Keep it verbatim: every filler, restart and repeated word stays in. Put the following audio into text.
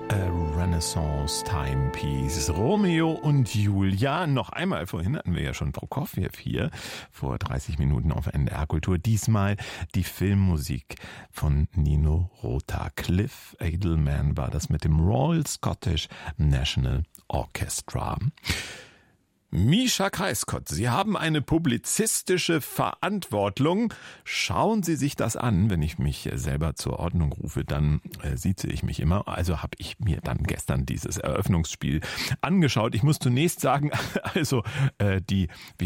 A Renaissance Timepiece. Romeo und Julia. Noch einmal, vorhin hatten wir ja schon Prokofjew hier, vor dreißig Minuten auf N D R Kultur. Diesmal die Filmmusik von Nino Rota. Cliff Edelman war das mit dem Royal Scottish National Orchestra. Mischa Kreiscott, Sie haben eine publizistische Verantwortung. Schauen Sie sich das an. Wenn ich mich selber zur Ordnung rufe, dann äh, sieze ich mich immer. Also habe ich mir dann gestern dieses Eröffnungsspiel angeschaut. Ich muss zunächst sagen, also äh, die